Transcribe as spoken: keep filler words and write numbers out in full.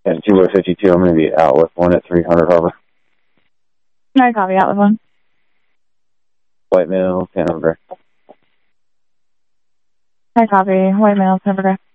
And two by fifty-two, I'm going to be out with one at three hundred Harbor. I copy, out with one. White male, San Jose. I copy, white male, San Jose.